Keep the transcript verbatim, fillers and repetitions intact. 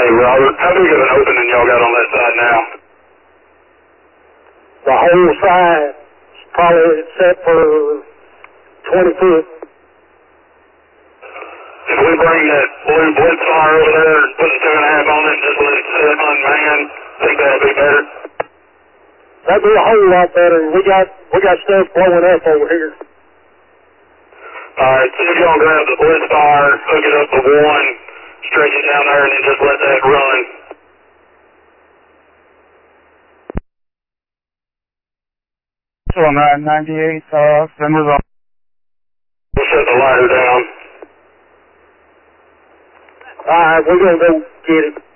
Hey, Robert, how big of an opening y'all got on that side now? The whole side, probably set for twenty foot. If we bring that blue blitz fire over there and put the two and a half on it and just let it sit unmanned, think that'd be better? That'd be a whole lot better. We got we got stuff blowing up over here. Alright, see if y'all grab the blitz fire, hook it up to one, stretch it down there, and then just let that run. On that ninety-eight, uh, senders on. We'll shut the ladder down. Alright, we're gonna go get it.